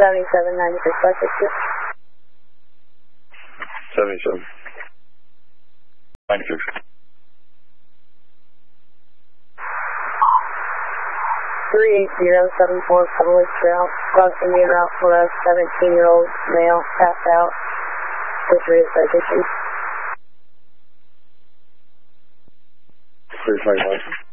7796 77 96. 38074 public route, cross Indian route for a 17-year-old male passed out. History of citation. Please make license.